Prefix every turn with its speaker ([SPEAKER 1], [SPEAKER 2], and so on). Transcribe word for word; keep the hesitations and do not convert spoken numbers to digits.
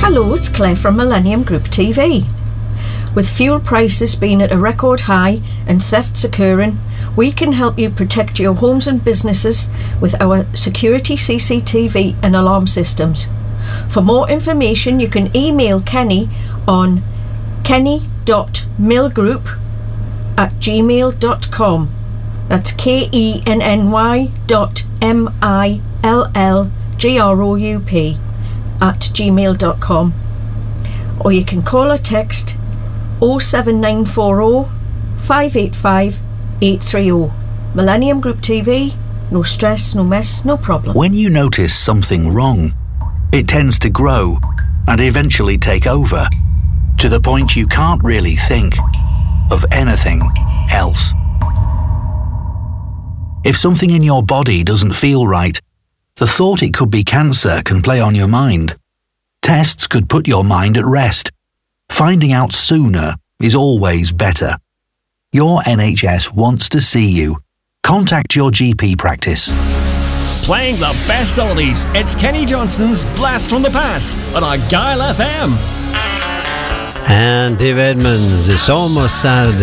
[SPEAKER 1] Hello, it's Claire from Millennium Group T V. With fuel prices being at a record high and thefts occurring, we can help you protect your homes and businesses with our security C C T V and alarm systems. For more information, you can email Kenny on kenny dot millgroup at gmail dot com. That's K E N N Y dot M I L L G R O U P at gmail dot com. Or you can call or text oh seven nine four oh, five eight five, eight three oh. Millennium Group T V, no stress, no mess, no problem.
[SPEAKER 2] When you notice something wrong, it tends to grow and eventually take over, to the point you can't really think of anything else. If something in your body doesn't feel right, the thought it could be cancer can play on your mind. Tests could put your mind at rest. Finding out sooner is always better. Your N H S wants to see you. Contact your G P practice.
[SPEAKER 3] Playing the best oldies, it's Kenny Johnson's Blast from the Past on Argyle F M.
[SPEAKER 4] And Dave Edmonds, it's almost Saturday.